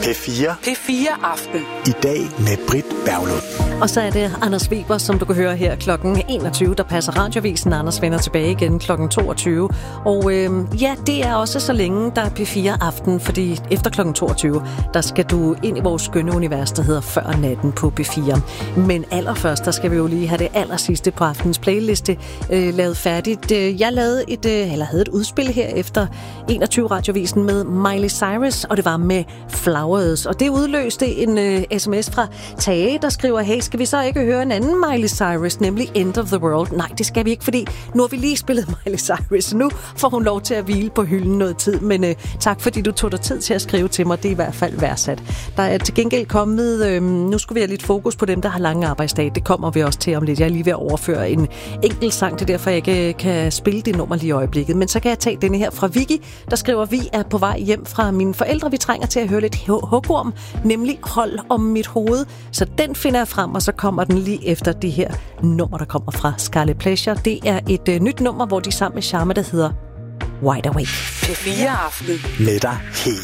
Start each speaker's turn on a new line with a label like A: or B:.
A: P4.
B: P4 Aften.
A: I dag med Britt Berglund.
C: Og så er det Anders Weber, som du kan høre her klokken 21, der passer Radiovisen. Anders vender tilbage igen klokken 22. Og ja, det er også så længe, der er P4 Aften, fordi efter klokken 22, der skal du ind i vores skønne univers, der hedder Før Natten på P4. Men allerførst, der skal vi jo lige have det allersidste på aftens playliste lavet færdigt. Jeg havde et udspil her efter 21 Radiovisen med Miley Cyrus, og det var med Flowers. Og det udløste en sms fra Tage, der skriver, hey, skal vi så ikke høre en anden Miley Cyrus, nemlig End of the World? Nej, det skal vi ikke, fordi nu har vi lige spillet Miley Cyrus, så nu får hun lov til at hvile på hylden noget tid. Men tak, fordi du tog dig tid til at skrive til mig. Det er i hvert fald værdsat. Der er til gengæld kommet, nu skulle vi have lidt fokus på dem, der har lange arbejdsdage. Det kommer vi også til om lidt. Jeg er lige ved at overføre en enkelt sang, det er derfor, jeg ikke kan spille det nummer lige i øjeblikket. Men så kan jeg tage denne her fra Vicky, der skriver, vi er på vej hjem fra mine forældre. Vi trænger til at høre lidt hugorm, nemlig Hold om mit hoved. Så den finder jeg frem, og så kommer den lige efter det her nummer, der kommer fra Scarlet Pleasure. Det er et nyt nummer, hvor de sammen med Sharma, der hedder Wide Awake.
B: P4 Aften.
A: Med dig hele